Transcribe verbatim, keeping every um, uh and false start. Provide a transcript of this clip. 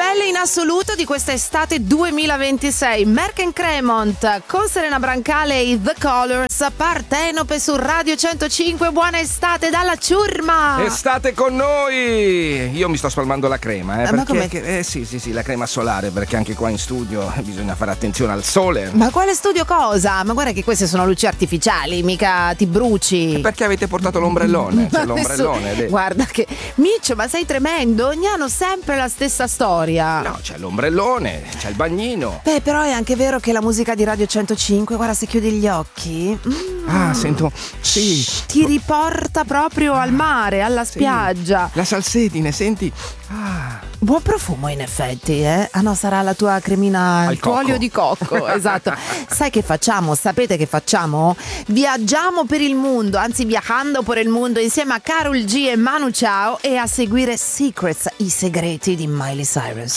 belle in assoluto di questa estate duemilaventisei. Merck and Cremont con Serena Brancale e The Colors, Partenope su Radio centocinque. Buona estate dalla ciurma. Estate con noi. Io mi sto spalmando la crema, eh, Ah, ma perché com'è? eh, sì, sì, sì, la crema solare, perché anche qua in studio bisogna fare attenzione al sole. Ma quale studio cosa? Ma guarda che queste sono luci artificiali, mica ti bruci. Perché avete portato l'ombrellone? C'è Ma l'ombrellone. nessuno- de- Guarda che Miccio, ma sei tremendo. Ogni anno sempre la stessa storia. No, c'è l'ombrellone, c'è il bagnino. Beh, però è anche vero che la musica di Radio centocinque, guarda, se chiudi gli occhi, mm, Ah, sento. Sì. ti riporta proprio al mare, alla Sì. spiaggia. La salsedine, senti. Ah. Buon profumo in effetti, eh? Ah no, sarà la tua cremina, Al il tuo cocco. olio di cocco, esatto. Sai che facciamo? Sapete che facciamo? Viaggiamo per il mondo, anzi viajando per il mondo insieme a Karol G e Manu Chao e a seguire Secrets, i segreti di Miley Cyrus.